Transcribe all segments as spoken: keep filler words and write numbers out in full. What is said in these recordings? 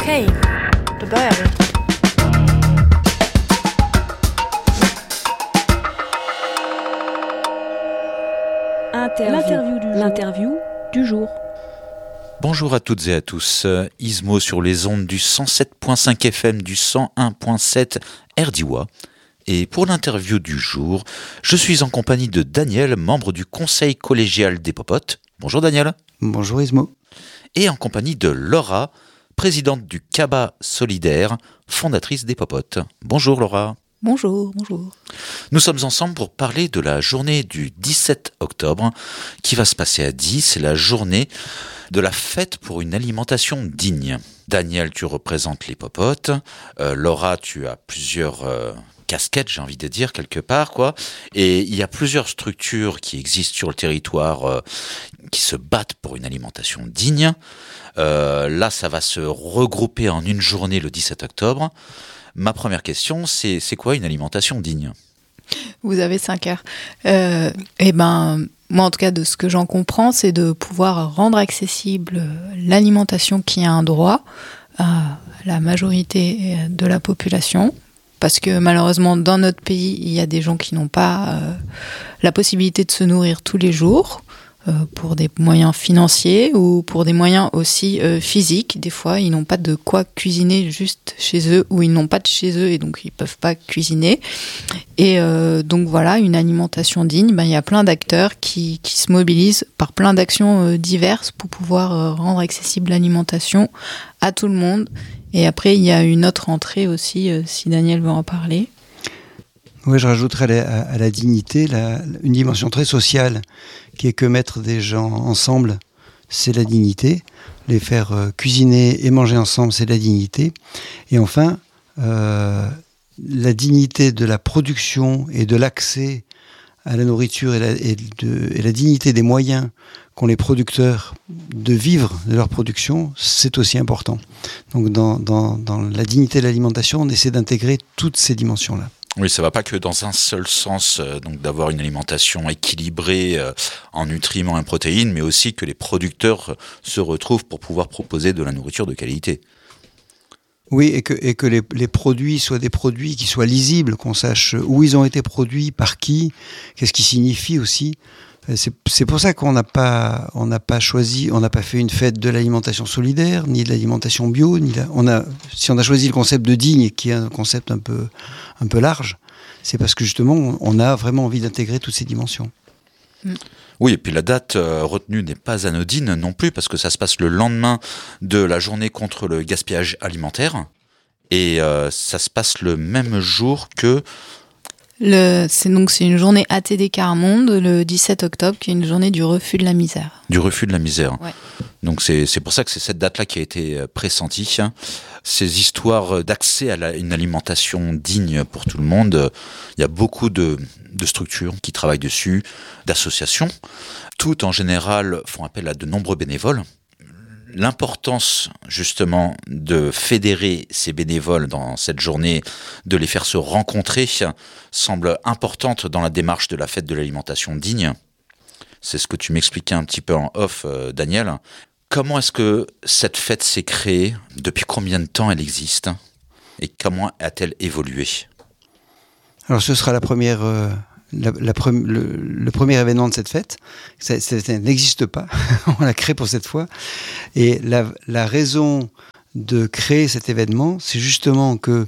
Okej, då börjar vi. L'interview du, L'interview du jour. Bonjour à toutes et à tous, Ismo sur les ondes du cent sept virgule cinq F M, du cent un virgule sept Erdiwa. Et pour l'interview du jour, je suis en compagnie de Daniel, membre du conseil collégial des Popotes. Bonjour Daniel. Bonjour Ismo. Et en compagnie de Laura, présidente du Cabas solidaire, fondatrice des Popotes. Bonjour Laura. Bonjour, bonjour. Nous sommes ensemble pour parler de la journée du dix-sept octobre qui va se passer à Die. C'est la journée de la fête pour une alimentation digne. Daniel, tu représentes les Popotes. Euh, Laura, tu as plusieurs euh, casquettes, j'ai envie de dire, quelque part, quoi. Et il y a plusieurs structures qui existent sur le territoire euh, qui se battent pour une alimentation digne. Euh, là, ça va se regrouper en une journée le dix-sept octobre. Ma première question, c'est, c'est quoi une alimentation digne ? Vous avez cinq heures. Euh, eh ben, moi, en tout cas, de ce que j'en comprends, c'est de pouvoir rendre accessible l'alimentation qui a un droit à la majorité de la population. Parce que malheureusement, dans notre pays, il y a des gens qui n'ont pas euh, la possibilité de se nourrir tous les jours. Euh, pour des moyens financiers ou pour des moyens aussi euh, physiques. Des fois, ils n'ont pas de quoi cuisiner juste chez eux ou ils n'ont pas de chez eux et donc ils ne peuvent pas cuisiner. Et euh, donc voilà, une alimentation digne, ben, il y a plein d'acteurs qui, qui se mobilisent par plein d'actions euh, diverses pour pouvoir euh, rendre accessible l'alimentation à tout le monde. Et après, il y a une autre entrée aussi, euh, si Daniel veut en parler. Oui, je rajouterais à la, à la dignité la, une dimension très sociale qui est que mettre des gens ensemble, c'est la dignité. Les faire euh, cuisiner et manger ensemble, c'est la dignité. Et enfin, euh, la dignité de la production et de l'accès à la nourriture et la, et de, et la dignité des moyens qu'ont les producteurs de vivre de leur production, c'est aussi important. Donc dans, dans, dans la dignité de l'alimentation, on essaie d'intégrer toutes ces dimensions-là. Oui, ça ne va pas que dans un seul sens, euh, donc d'avoir une alimentation équilibrée euh, en nutriments et en protéines, mais aussi que les producteurs se retrouvent pour pouvoir proposer de la nourriture de qualité. Oui, et que, et que les, les produits soient des produits qui soient lisibles, qu'on sache où ils ont été produits, par qui, qu'est-ce qui signifie aussi. C'est, c'est pour ça qu'on n'a pas, on n'a pas choisi, on n'a pas fait une fête de l'alimentation solidaire, ni de l'alimentation bio, ni la, on a, si on a choisi le concept de digne, qui est un concept un peu, un peu large, c'est parce que justement, on a vraiment envie d'intégrer toutes ces dimensions. Oui, et puis la date euh, retenue n'est pas anodine non plus, parce que ça se passe le lendemain de la journée contre le gaspillage alimentaire, et euh, ça se passe le même jour que... Le, c'est donc c'est une journée A T D Quart Monde, le dix-sept octobre, qui est une journée du refus de la misère. Du refus de la misère. Ouais. Donc c'est, c'est pour ça que c'est cette date-là qui a été pressentie. Ces histoires d'accès à la, une alimentation digne pour tout le monde, il y a beaucoup de, de structures qui travaillent dessus, d'associations. Toutes en général font appel à de nombreux bénévoles. L'importance justement de fédérer ces bénévoles dans cette journée, de les faire se rencontrer, semble importante dans la démarche de la fête de l'alimentation digne. C'est ce que tu m'expliquais un petit peu en off, euh, Daniel. Comment est-ce que cette fête s'est créée ? Depuis combien de temps elle existe ? Et comment a-t-elle évolué ? Alors ce sera la première... Euh... La, la pre- le, le premier événement de cette fête, ça, ça, ça n'existe pas, on l'a créé pour cette fois. Et la, la raison de créer cet événement, c'est justement que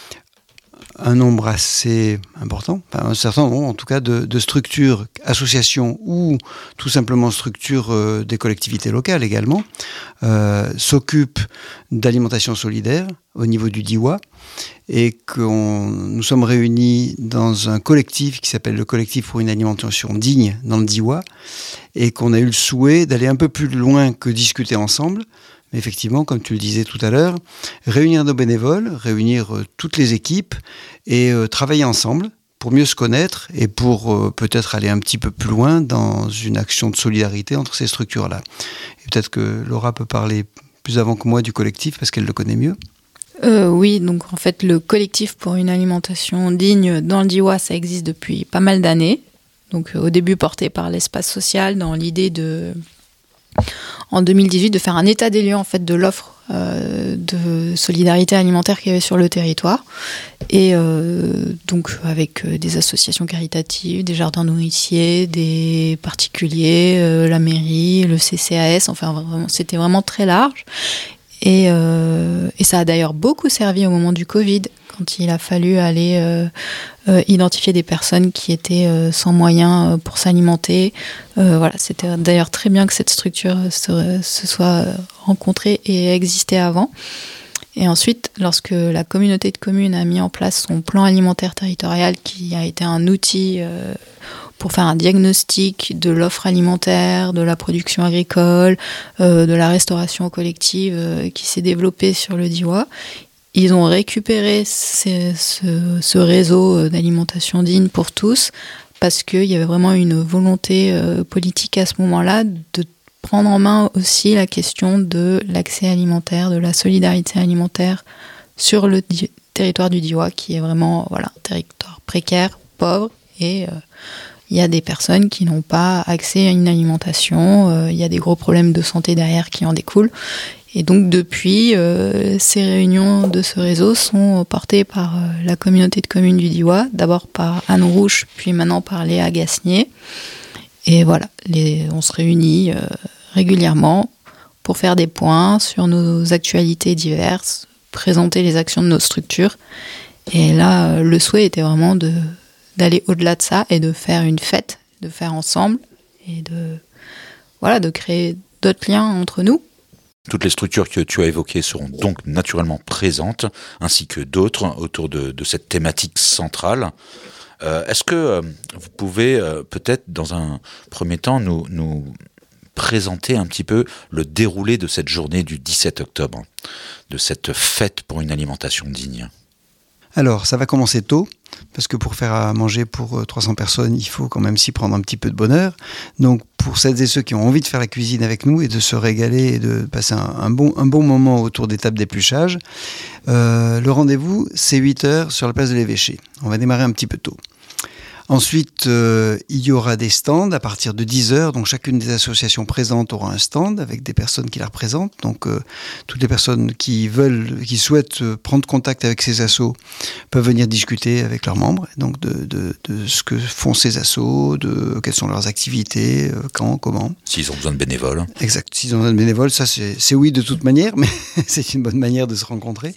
un nombre assez important, enfin un certain nombre en tout cas de, de structures, associations ou tout simplement structures euh, des collectivités locales également, euh, s'occupent d'alimentation solidaire au niveau du Diois et que nous sommes réunis dans un collectif qui s'appelle le collectif pour une alimentation digne dans le Diois et qu'on a eu le souhait d'aller un peu plus loin que discuter ensemble. Mais effectivement, comme tu le disais tout à l'heure, réunir nos bénévoles, réunir euh, toutes les équipes et euh, travailler ensemble pour mieux se connaître et pour euh, peut-être aller un petit peu plus loin dans une action de solidarité entre ces structures-là. Et peut-être que Laura peut parler plus avant que moi du collectif parce qu'elle le connaît mieux. Euh, oui, donc en fait, le collectif pour une alimentation digne dans le Diois, ça existe depuis pas mal d'années. Donc euh, au début porté par l'espace social dans l'idée de en deux mille dix-huit de faire un état des lieux en fait de l'offre euh, de solidarité alimentaire qu'il y avait sur le territoire, et euh, donc avec euh, des associations caritatives, des jardins nourriciers, des particuliers, euh, la mairie, le C C A S, enfin vraiment, c'était vraiment très large. Et, euh, et ça a d'ailleurs beaucoup servi au moment du Covid, quand il a fallu aller euh, euh, identifier des personnes qui étaient euh, sans moyens euh, pour s'alimenter. Euh, voilà, c'était d'ailleurs très bien que cette structure se, se soit rencontrée et existait avant. Et ensuite, lorsque la communauté de communes a mis en place son plan alimentaire territorial, qui a été un outil euh, pour faire un diagnostic de l'offre alimentaire, de la production agricole, euh, de la restauration collective euh, qui s'est développée sur le Diois, ils ont récupéré ces, ce, ce réseau d'alimentation digne pour tous, parce qu'il y avait vraiment une volonté euh, politique à ce moment-là de prendre en main aussi la question de l'accès alimentaire, de la solidarité alimentaire sur le di- territoire du Diois, qui est vraiment voilà, un territoire précaire, pauvre, et euh, il y a des personnes qui n'ont pas accès à une alimentation, euh, il y a des gros problèmes de santé derrière qui en découlent. Et donc depuis, euh, ces réunions de ce réseau sont portées par euh, la communauté de communes du Diois, d'abord par Anne Rouche, puis maintenant par Léa Gasnier. Et voilà, les, on se réunit euh, régulièrement pour faire des points sur nos actualités diverses, présenter les actions de nos structures. Et là, euh, le souhait était vraiment de, d'aller au-delà de ça et de faire une fête, de faire ensemble et de, voilà, de créer d'autres liens entre nous. Toutes les structures que tu as évoquées seront donc naturellement présentes, ainsi que d'autres autour de, de cette thématique centrale. Euh, est-ce que euh, vous pouvez euh, peut-être dans un premier temps nous, nous présenter un petit peu le déroulé de cette journée du dix-sept octobre, de cette fête pour une alimentation digne ? Alors, ça va commencer tôt, parce que pour faire à manger pour trois cents personnes, il faut quand même s'y prendre un petit peu de bonheur. Donc, pour celles et ceux qui ont envie de faire la cuisine avec nous et de se régaler et de passer un, un, bon, un bon moment autour des tables d'épluchage, euh, le rendez-vous, c'est huit heures sur la place de l'Évêché. On va démarrer un petit peu tôt. Ensuite, euh, il y aura des stands à partir de dix heures. Donc, chacune des associations présentes aura un stand avec des personnes qui la représentent. Donc, euh, toutes les personnes qui veulent, qui souhaitent euh, prendre contact avec ces assos peuvent venir discuter avec leurs membres. Donc, de, de, de ce que font ces assos, de quelles sont leurs activités, euh, quand, comment. S'ils ont besoin de bénévoles. Exact. S'ils ont besoin de bénévoles, ça, c'est, c'est oui de toute manière, mais c'est une bonne manière de se rencontrer.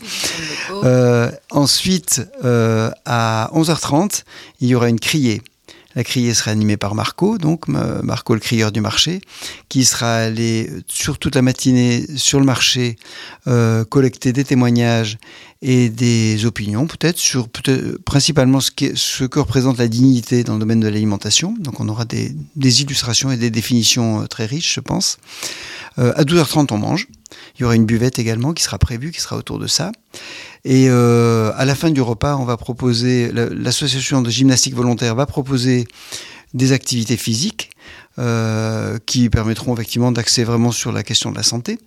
Euh, ensuite, euh, à onze heures trente, il y aura une criée. La criée sera animée par Marco, donc Marco le crieur du marché, qui sera allé sur toute la matinée sur le marché euh, collecter des témoignages et des opinions, peut-être sur peut-être, principalement ce, qui est, ce que représente la dignité dans le domaine de l'alimentation. Donc on aura des, des illustrations et des définitions très riches, je pense. Euh, à douze heures trente, on mange. Il y aura une buvette également qui sera prévue, qui sera autour de ça. Et euh, à la fin du repas, on va proposer, l'association de gymnastique volontaire va proposer des activités physiques euh, qui permettront effectivement d'axer vraiment sur la question de la santé.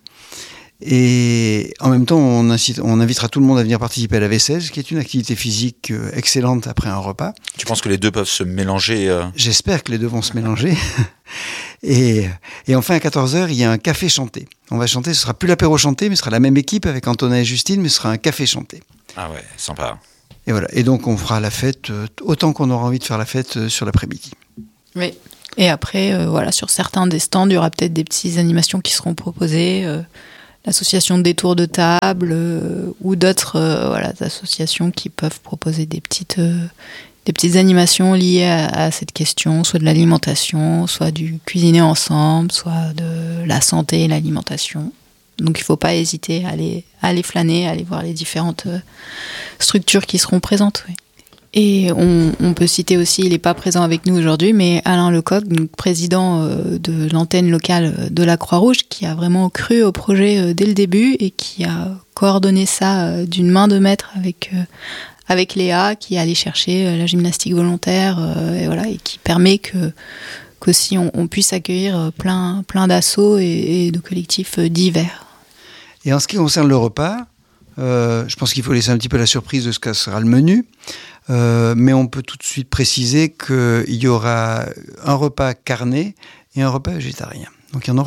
Et en même temps, on, incite, on invitera tout le monde à venir participer à la vaisselle, ce qui est une activité physique excellente après un repas. Tu penses que les deux peuvent se mélanger euh... J'espère que les deux vont se mélanger. Et, et enfin, à quatorze heures, il y a un café chanté. On va chanter, ce sera plus l'apéro chanté, mais ce sera la même équipe avec Antonin et Justine, mais ce sera un café chanté. Ah ouais, sympa. Et voilà. Et donc, on fera la fête euh, autant qu'on aura envie de faire la fête euh, sur l'après-midi. Oui. Et après, euh, voilà, sur certains des stands, il y aura peut-être des petites animations qui seront proposées. Euh, l'association des tours de table euh, ou d'autres euh, voilà, associations qui peuvent proposer des petites... Euh, des petites animations liées à, à cette question, soit de l'alimentation, soit du cuisiner ensemble, soit de la santé et l'alimentation. Donc il ne faut pas hésiter à aller, à aller flâner, à aller voir les différentes euh, structures qui seront présentes. Oui. Et on, on peut citer aussi, il n'est pas présent avec nous aujourd'hui, mais Alain Lecoq, donc président euh, de l'antenne locale de la Croix-Rouge, qui a vraiment cru au projet euh, dès le début et qui a coordonné ça euh, d'une main de maître avec... Euh, avec Léa qui est allée chercher la gymnastique volontaire euh, et, voilà, et qui permet que, qu'aussi on, on puisse accueillir plein, plein d'assauts et, et de collectifs divers. Et en ce qui concerne le repas, euh, je pense qu'il faut laisser un petit peu la surprise de ce que sera le menu, euh, mais on peut tout de suite préciser qu'il y aura un repas carné et un repas végétarien. Donc il y en aura pour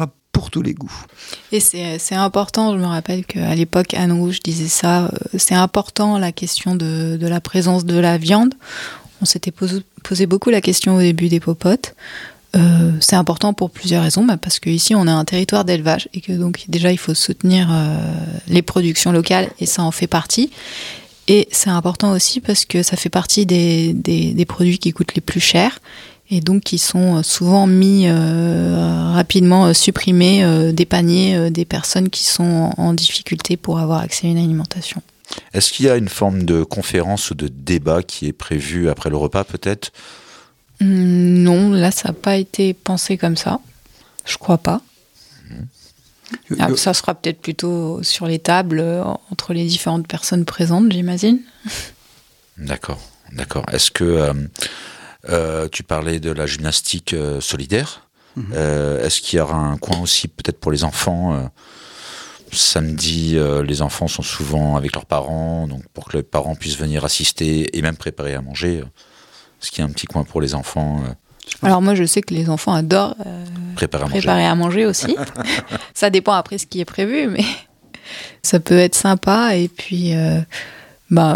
pour tous les goûts. Et c'est, c'est important, je me rappelle qu'à l'époque, Anne Rouge disait ça, euh, c'est important la question de, de la présence de la viande. On s'était posé, posé beaucoup la question au début des popotes. Euh, c'est important pour plusieurs raisons, bah parce qu'ici on a un territoire d'élevage et que donc déjà il faut soutenir euh, les productions locales et ça en fait partie. Et c'est important aussi parce que ça fait partie des, des, des produits qui coûtent les plus chers et donc qui sont souvent mis euh, rapidement euh, supprimés euh, des paniers euh, des personnes qui sont en, en difficulté pour avoir accès à une alimentation. Est-ce qu'il y a une forme de conférence ou de débat qui est prévue après le repas peut-être ? Non, là, ça n'a pas été pensé comme ça. Je crois pas. Mmh. Ah, ça sera peut-être plutôt sur les tables, euh, entre les différentes personnes présentes, j'imagine. D'accord, d'accord. Est-ce que euh, euh, tu parlais de la gymnastique euh, solidaire ? Mmh. euh, Est-ce qu'il y aura un coin aussi peut-être pour les enfants ? euh, Samedi, euh, les enfants sont souvent avec leurs parents, donc pour que les parents puissent venir assister et même préparer à manger. Euh, Est-ce qu'il y a un petit coin pour les enfants euh... Alors moi, je sais que les enfants adorent euh, préparer, à, préparer manger. à manger aussi. Ça dépend après ce qui est prévu, mais ça peut être sympa. Et puis, euh, bah,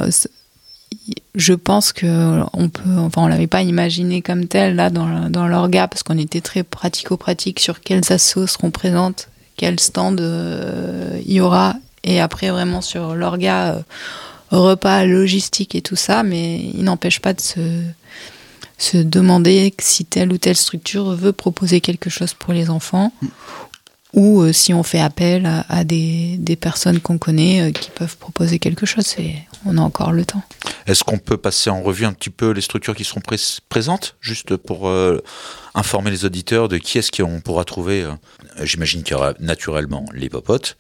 je pense que on peut, enfin, on l'avait pas imaginé comme tel là dans, dans l'orga parce qu'on était très pratico-pratique sur quelles assos seront présentes, quel stand euh, il y aura, et après vraiment sur l'orga. Euh, repas, logistique et tout ça, mais il n'empêche pas de se, se demander si telle ou telle structure veut proposer quelque chose pour les enfants mmh. ou euh, si on fait appel à, à des, des personnes qu'on connaît euh, qui peuvent proposer quelque chose. Et on a encore le temps. Est-ce qu'on peut passer en revue un petit peu les structures qui seront pré- présentes, juste pour euh, informer les auditeurs de qui est-ce qu'on pourra trouver euh, J'imagine qu'il y aura naturellement les popotes,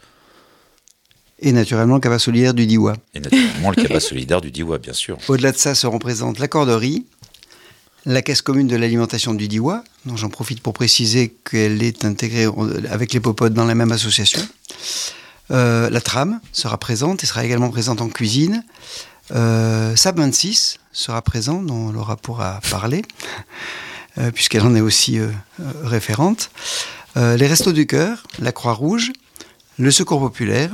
et naturellement le cabas solidaire du Diois. Et naturellement le cabas solidaire du Diois, bien sûr. Au-delà de ça seront présentes la corderie, la caisse commune de l'alimentation du Diois, dont j'en profite pour préciser qu'elle est intégrée avec les popotes dans la même association. Euh, la trame sera présente et sera également présente en cuisine. Euh, Sab vingt-six sera présent, dont Laura pourra parler, euh, puisqu'elle en est aussi euh, euh, référente. Euh, les Restos du Cœur, la Croix-Rouge, le Secours Populaire,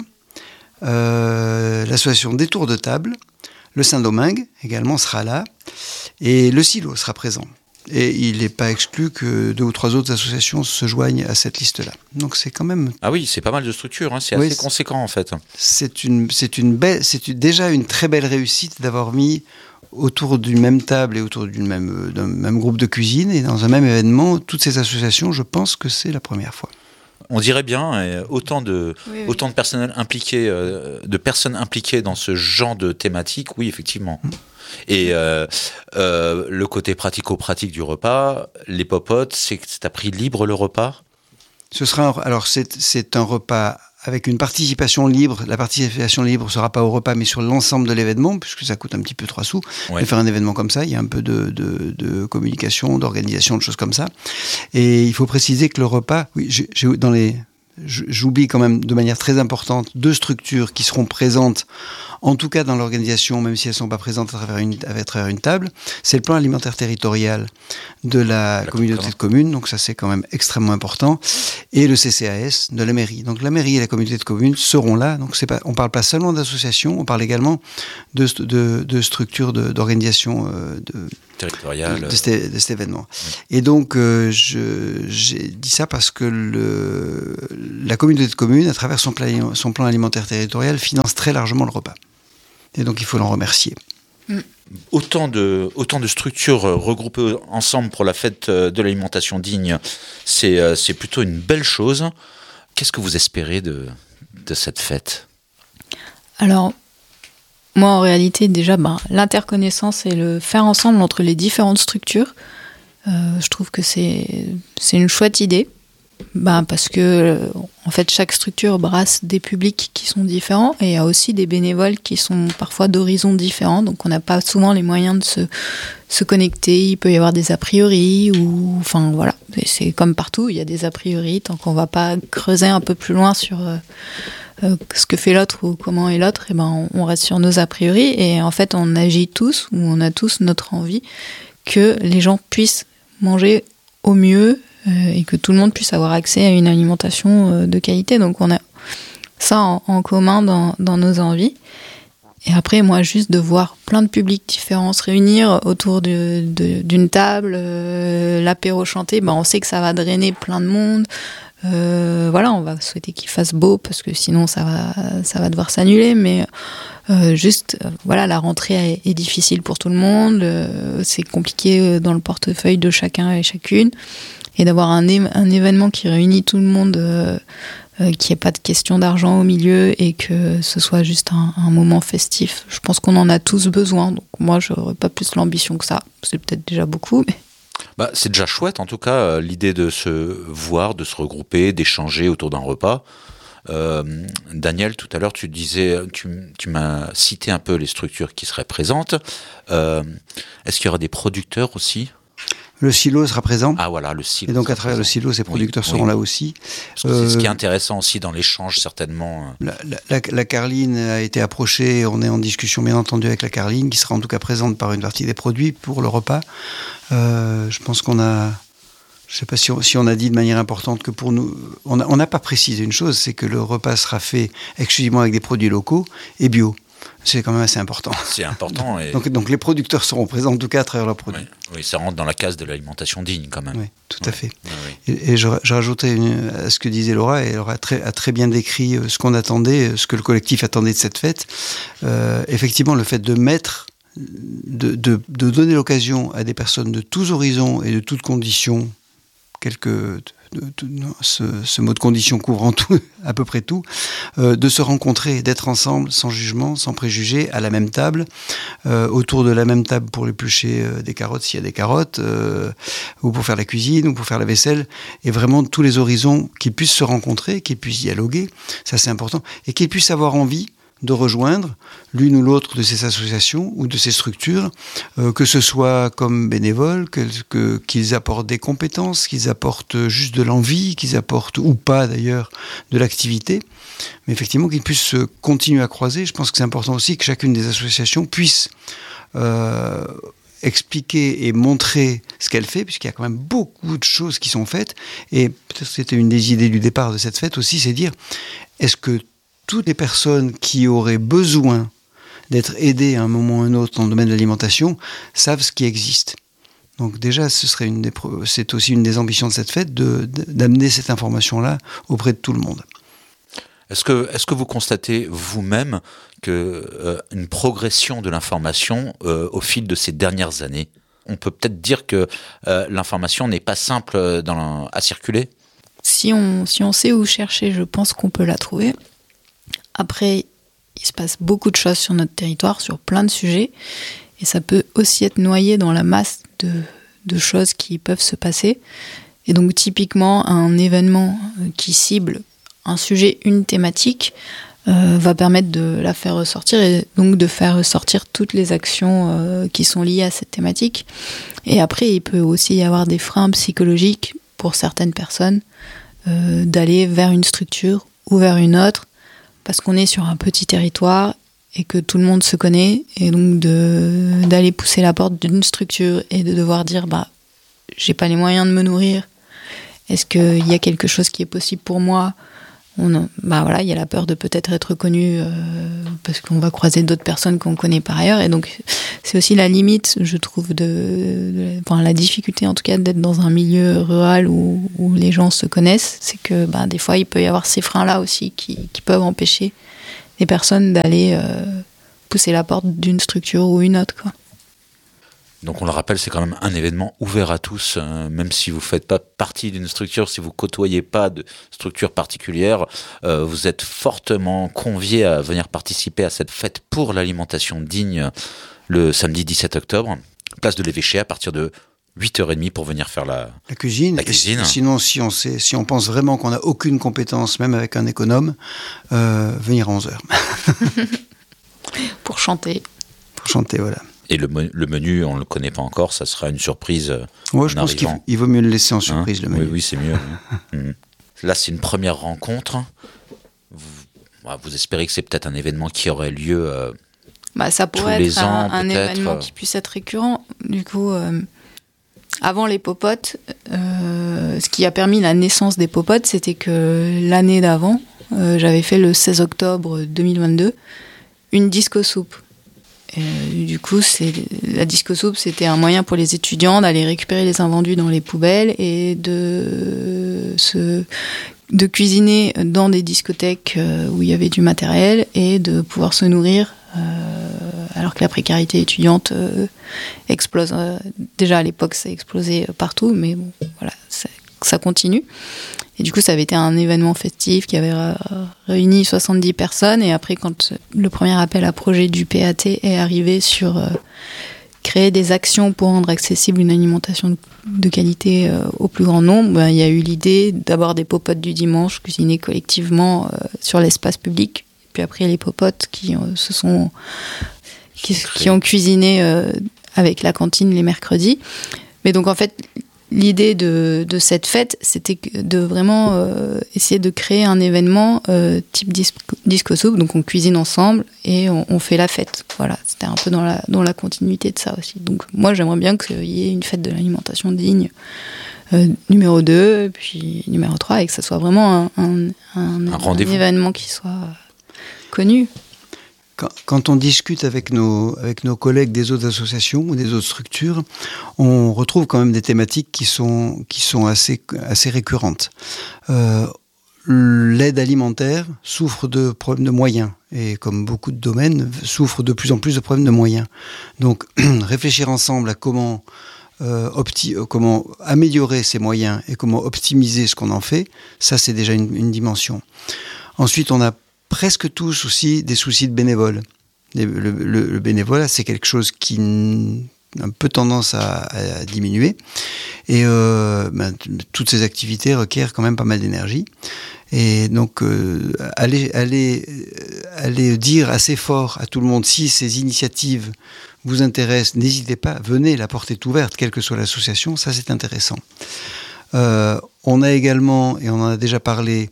Euh, l'association des Tours de Table, le Saint-Domingue également sera là, et le Silo sera présent. Et il n'est pas exclu que deux ou trois autres associations se joignent à cette liste-là. Donc c'est quand même... Ah oui, c'est pas mal de structures, hein, c'est oui, assez c'est... conséquent en fait. C'est, une, c'est, une belle, c'est une, déjà une très belle réussite d'avoir mis autour d'une même table et autour d'une même, d'un même groupe de cuisine et dans un même événement toutes ces associations. Je pense que c'est la première fois. On dirait bien, autant de, oui, oui. autant de personnel impliqué, euh, de personnes impliquées dans ce genre de thématique, oui, effectivement. Mmh. Et euh, euh, le côté pratico-pratique du repas, les popotes, c'est que c'est à prix libre le repas ? Ce sera un, alors c'est, c'est un repas avec une participation libre. La participation libre ne sera pas au repas, mais sur l'ensemble de l'événement, puisque ça coûte un petit peu trois sous. Ouais. De faire un événement comme ça, il y a un peu de, de, de communication, d'organisation, de choses comme ça. Et il faut préciser que le repas, oui, j'ai, j'ai dans les, j'oublie quand même de manière très importante deux structures qui seront présentes, en tout cas dans l'organisation, même si elles ne sont pas présentes à travers une, à travers une table. C'est le plan alimentaire territorial de la, la communauté de communes, donc ça c'est quand même extrêmement important, et le C C A S de la mairie. Donc la mairie et la communauté de communes seront là, donc c'est pas, on ne parle pas seulement d'associations, on parle également de, de, de structures de, d'organisation euh, de, territoriale de, de, cet, de cet événement. Oui. Et donc euh, je, j'ai dit ça parce que le, la communauté de communes, à travers son plan, son plan alimentaire territorial, finance très largement le repas. Et donc il faut l'en remercier. Mmh. Autant de, autant de structures regroupées ensemble pour la fête de l'alimentation digne, c'est, c'est plutôt une belle chose. Qu'est-ce que vous espérez de, de cette fête ? Alors, moi en réalité déjà, ben, l'interconnaissance et le faire ensemble entre les différentes structures, euh, je trouve que c'est, c'est une chouette idée. Ben parce que en fait chaque structure brasse des publics qui sont différents et il y a aussi des bénévoles qui sont parfois d'horizons différents, donc on n'a pas souvent les moyens de se, se connecter. Il peut y avoir des a priori ou enfin voilà, c'est comme partout, il y a des a priori tant qu'on va pas creuser un peu plus loin sur euh, euh, ce que fait l'autre ou comment est l'autre, et ben on, on reste sur nos a priori et en fait on agit tous ou on a tous notre envie que les gens puissent manger au mieux euh, et que tout le monde puisse avoir accès à une alimentation euh, de qualité. Donc on a ça en, en commun dans, dans nos envies. Et après, moi, juste de voir plein de publics différents se réunir autour de, de, d'une table, euh, l'apéro chanté, bah, on sait que ça va drainer plein de monde. Euh, voilà, on va souhaiter qu'il fasse beau parce que sinon ça va, ça va devoir s'annuler. Mais euh, juste, euh, voilà, la rentrée est, est difficile pour tout le monde. Euh, c'est compliqué dans le portefeuille de chacun et chacune. Et d'avoir un, é- un événement qui réunit tout le monde, euh, euh, qu'il n'y ait pas de question d'argent au milieu et que ce soit juste un, un moment festif. Je pense qu'on en a tous besoin. Donc moi, je n'aurais pas plus l'ambition que ça. C'est peut-être déjà beaucoup, mais... Bah, c'est déjà chouette, en tout cas, euh, l'idée de se voir, de se regrouper, d'échanger autour d'un repas. Euh, Daniel, tout à l'heure, tu disais, tu, tu m'as cité un peu les structures qui seraient présentes. Euh, est-ce qu'il y aura des producteurs aussi ? Le silo sera présent. Ah voilà, le silo. Et donc à travers le silo, ces producteurs oui, seront oui. là aussi. Parce que euh, c'est ce qui est intéressant aussi dans l'échange, certainement. La, la, la, la Carline a été approchée, on est en discussion bien entendu avec la Carline, qui sera en tout cas présente par une partie des produits pour le repas. Euh, je pense qu'on a... Je ne sais pas si on, si on a dit de manière importante que pour nous... On n'a pas précisé une chose, c'est que le repas sera fait exclusivement avec des produits locaux et bio. C'est quand même assez important. C'est important. Et... Donc, donc les producteurs seront présents en tout cas à travers leurs produits. Oui, oui, ça rentre dans la case de l'alimentation digne quand même. Oui, tout à oui. fait. Oui, oui. Et, et je, je rajoutais une, à ce que disait Laura, et Laura a très, a très bien décrit ce qu'on attendait, ce que le collectif attendait de cette fête. Euh, effectivement, le fait de mettre, de, de, de donner l'occasion à des personnes de tous horizons et de toutes conditions, quelques... De, de, de, ce, ce mot de condition couvrant tout, à peu près tout, euh, de se rencontrer, d'être ensemble, sans jugement, sans préjugés, à la même table, euh, autour de la même table pour éplucher euh, des carottes s'il y a des carottes, euh, ou pour faire la cuisine, ou pour faire la vaisselle, et vraiment tous les horizons, qu'ils puissent se rencontrer, qu'ils puissent dialoguer, ça c'est important, et qu'ils puissent avoir envie de rejoindre l'une ou l'autre de ces associations ou de ces structures, euh, que ce soit comme bénévoles, que, que, qu'ils apportent des compétences, qu'ils apportent juste de l'envie, qu'ils apportent, ou pas d'ailleurs, de l'activité, mais effectivement qu'ils puissent continuer à croiser. Je pense que c'est important aussi que chacune des associations puisse euh, expliquer et montrer ce qu'elle fait, puisqu'il y a quand même beaucoup de choses qui sont faites, et peut-être que c'était une des idées du départ de cette fête aussi, c'est dire, est-ce que toutes les personnes qui auraient besoin d'être aidées à un moment ou à un autre dans le domaine de l'alimentation savent ce qui existe. Donc déjà, ce serait une des, c'est aussi une des ambitions de cette fête, de, de, d'amener cette information-là auprès de tout le monde. Est-ce que, est-ce que vous constatez vous-même que, euh, une progression de l'information euh, au fil de ces dernières années ? On peut peut-être dire que euh, l'information n'est pas simple dans, à circuler ? Si on, si on sait où chercher, je pense qu'on peut la trouver. Après, il se passe beaucoup de choses sur notre territoire, sur plein de sujets, et ça peut aussi être noyé dans la masse de, de choses qui peuvent se passer. Et donc, typiquement, un événement qui cible un sujet, une thématique, euh, va permettre de la faire ressortir, et donc de faire ressortir toutes les actions euh, qui sont liées à cette thématique. Et après, il peut aussi y avoir des freins psychologiques pour certaines personnes, euh, d'aller vers une structure ou vers une autre, parce qu'on est sur un petit territoire et que tout le monde se connaît, et donc de, d'aller pousser la porte d'une structure et de devoir dire bah, j'ai pas les moyens de me nourrir, est-ce qu'il y a quelque chose qui est possible pour moi ? On, bah voilà, il y a la peur de peut-être être reconnu euh, parce qu'on va croiser d'autres personnes qu'on connaît par ailleurs, et donc c'est aussi la limite, je trouve, de, de enfin la difficulté en tout cas d'être dans un milieu rural où, où les gens se connaissent, c'est que bah, des fois il peut y avoir ces freins-là aussi qui, qui peuvent empêcher les personnes d'aller euh, pousser la porte d'une structure ou une autre, quoi. Donc on le rappelle, c'est quand même un événement ouvert à tous, euh, même si vous ne faites pas partie d'une structure, si vous ne côtoyez pas de structure particulière, euh, vous êtes fortement conviés à venir participer à cette fête pour l'alimentation digne le samedi dix-sept octobre, place de l'Évêché à partir de huit heures trente pour venir faire la, la cuisine. La cuisine. Et sinon, si on, sait, si on pense vraiment qu'on n'a aucune compétence, même avec un économe, euh, venir à onze heures. Pour chanter. Pour chanter, voilà. Et le, le menu, on ne le connaît pas encore, ça sera une surprise. Moi, je pense arrivant. qu'il vaut mieux le laisser en surprise, hein, le menu. Oui, oui, c'est mieux. Hein. Là, c'est une première rencontre. Vous, vous espérez que c'est peut-être un événement qui aurait lieu euh, bah, ça pourrait tous les être ans, un, un événement qui puisse être récurrent. Du coup, euh, avant les popotes, euh, euh, ce qui a permis la naissance des Popotes, c'était que l'année d'avant, euh, j'avais fait le seize octobre deux mille vingt-deux, une disco soupe. Et, du coup, c'est, la disco soupe, c'était un moyen pour les étudiants d'aller récupérer les invendus dans les poubelles et de se... de cuisiner dans des discothèques où il y avait du matériel et de pouvoir se nourrir euh, alors que la précarité étudiante euh, explose. Euh, déjà à l'époque, ça explosait partout, mais bon, voilà, ça, ça continue. Et du coup, ça avait été un événement festif qui avait euh, réuni soixante-dix personnes. Et après, quand le premier appel à projet du P A T est arrivé sur euh, créer des actions pour rendre accessible une alimentation de qualité euh, au plus grand nombre, ben, il y a eu l'idée d'abord des popotes du dimanche cuisinés collectivement euh, sur l'espace public. Puis après, les popotes qui euh, se sont qui, qui ont cuisiné euh, avec la cantine les mercredis. Mais donc en fait, l'idée de, de cette fête, c'était de vraiment euh, essayer de créer un événement euh, type disco, disco soup. Donc on cuisine ensemble et on, on fait la fête. Voilà, c'était un peu dans la, dans la continuité de ça aussi. Donc moi, j'aimerais bien qu'il y ait une fête de l'alimentation digne euh, numéro deux, puis numéro trois, et que ça soit vraiment un, un, un, un, un événement qui soit connu. Quand, quand on discute avec nos, avec nos collègues des autres associations ou des autres structures, on retrouve quand même des thématiques qui sont, qui sont assez, assez récurrentes. Euh, l'aide alimentaire souffre de problèmes de moyens et comme beaucoup de domaines, souffre de plus en plus de problèmes de moyens. Donc réfléchir ensemble à comment, euh, opti- comment améliorer ces moyens et comment optimiser ce qu'on en fait, ça c'est déjà une, une dimension. Ensuite, on a presque tous aussi des soucis de bénévoles. Le, le, le bénévolat, c'est quelque chose qui a un peu tendance à, à diminuer. Et euh, ben, toutes ces activités requièrent quand même pas mal d'énergie. Et donc, euh, aller, aller, aller dire assez fort à tout le monde, si ces initiatives vous intéressent, n'hésitez pas, venez, la porte est ouverte, quelle que soit l'association, ça c'est intéressant. Euh, on a également, et on en a déjà parlé,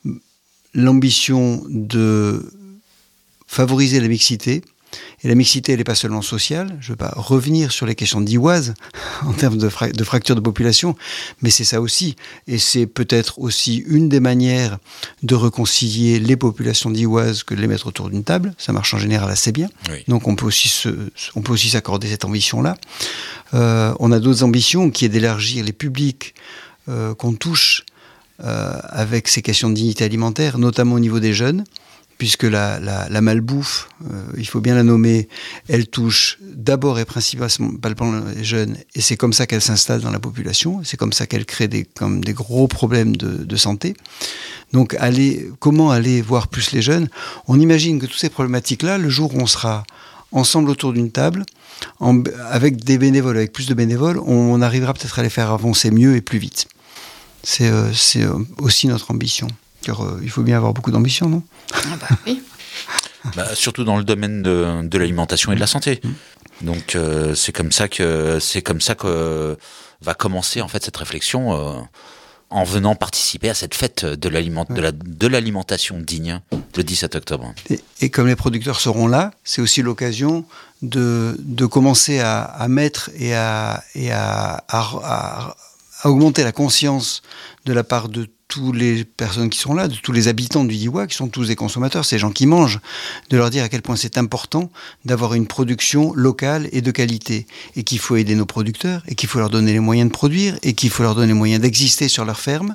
l'ambition de favoriser la mixité. Et la mixité, elle n'est pas seulement sociale. Je ne veux pas revenir sur les questions d'Iwaz en termes de, fra- de fracture de population, mais c'est ça aussi. Et c'est peut-être aussi une des manières de réconcilier les populations d'Iwaz que de les mettre autour d'une table. Ça marche en général assez bien. Oui. Donc on peut aussi se, on peut aussi s'accorder cette ambition-là. Euh, on a d'autres ambitions qui est d'élargir les publics euh, qu'on touche Euh, avec ces questions de dignité alimentaire, notamment au niveau des jeunes, puisque la, la, la malbouffe, euh, il faut bien la nommer, elle touche d'abord et principalement les jeunes, et c'est comme ça qu'elle s'installe dans la population, c'est comme ça qu'elle crée des, comme des gros problèmes de, de santé. Donc aller, comment aller voir plus les jeunes ? On imagine que toutes ces problématiques-là, le jour où on sera ensemble autour d'une table, en, avec des bénévoles, avec plus de bénévoles, on, on arrivera peut-être à les faire avancer mieux et plus vite. C'est, euh, c'est aussi notre ambition. Car euh, il faut bien avoir beaucoup d'ambition, non ? Ah bah oui. Bah, surtout dans le domaine de, de l'alimentation et de la santé. Mmh. Donc euh, c'est comme ça que c'est comme ça que euh, va commencer en fait cette réflexion euh, en venant participer à cette fête de, l'aliment, ouais. de, la, de l'alimentation digne le dix-sept octobre. Et, et comme les producteurs seront là, c'est aussi l'occasion de, de commencer à, à mettre et à, et à, à, à à augmenter la conscience de la part de toutes les personnes qui sont là, de tous les habitants du Diois, qui sont tous des consommateurs, ces gens qui mangent, de leur dire à quel point c'est important d'avoir une production locale et de qualité, et qu'il faut aider nos producteurs, et qu'il faut leur donner les moyens de produire, et qu'il faut leur donner les moyens d'exister sur leur ferme,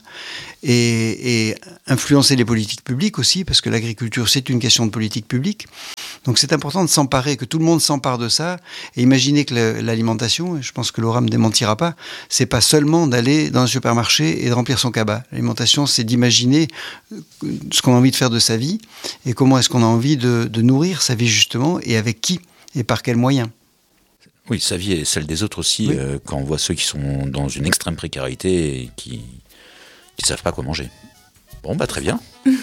et, et influencer les politiques publiques aussi, parce que l'agriculture, c'est une question de politique publique. Donc c'est important de s'emparer, que tout le monde s'empare de ça, et imaginer que le, l'alimentation, et je pense que Laura ne me démentira pas, c'est pas seulement d'aller dans un supermarché et de remplir son cabas. L'alimentation, c'est d'imaginer ce qu'on a envie de faire de sa vie, et comment est-ce qu'on a envie de, de nourrir sa vie justement, et avec qui, et par quels moyens. Oui, sa vie et celle des autres aussi, oui. euh, quand on voit ceux qui sont dans une extrême précarité et qui ne savent pas quoi manger. Bon, bah très bien.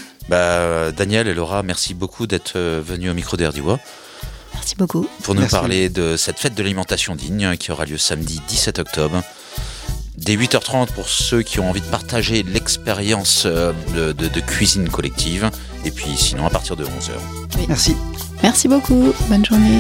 Bah, Daniel et Laura, merci beaucoup d'être venus au micro d'Air d'Ivoire. Merci beaucoup. Pour nous merci. parler de cette fête de l'alimentation digne qui aura lieu samedi dix-sept octobre. Dès huit heures trente pour ceux qui ont envie de partager l'expérience de, de, de cuisine collective. Et puis sinon à partir de onze heures. Oui. Merci. Merci beaucoup. Bonne journée.